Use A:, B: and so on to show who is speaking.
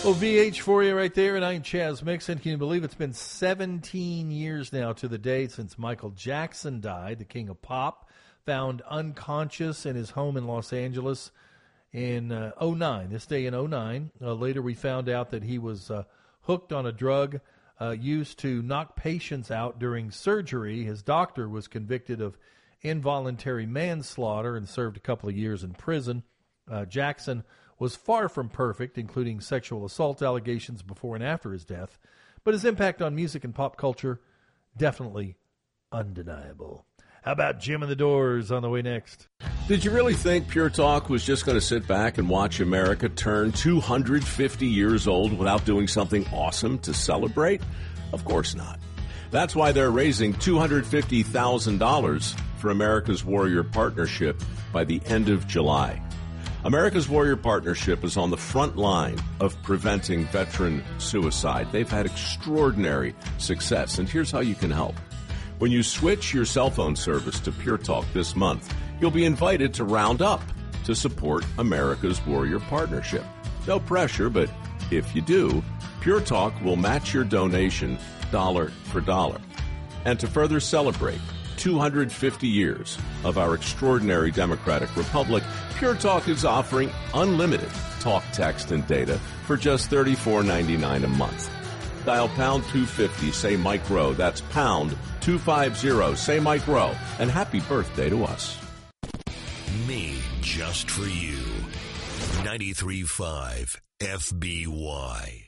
A: Well, VH for you right there, and I'm Chaz Mixon. Can you believe it's been 17 years now to the date since Michael Jackson died, the king of pop, found unconscious in his home in Los Angeles in '09. This day in '09. Later we found out that he was hooked on a drug used to knock patients out during surgery. His doctor was convicted of involuntary manslaughter and served a couple of years in prison. Jackson was far from perfect, including sexual assault allegations before and after his death, but his impact on music and pop culture, definitely undeniable. How about Jim and the Doors on the way next?
B: Did you really think Pure Talk was just going to sit back and watch America turn 250 years old without doing something awesome to celebrate? Of course not. That's why they're raising $250,000 for America's Warrior Partnership by the end of July. America's Warrior Partnership is on the front line of preventing veteran suicide. They've had extraordinary success, and here's how you can help. When you switch your cell phone service to Pure Talk this month, you'll be invited to round up to support America's Warrior Partnership. No pressure, but if you do, Pure Talk will match your donation dollar for dollar. And to further celebrate 250 years of our extraordinary democratic republic, Pure Talk is offering unlimited talk, text, and data for just $34.99 a month. Dial pound 250, say Mike Rowe. That's pound 250, say Mike Rowe. And happy birthday to us.
C: Me, just for you. 93.5 FBY.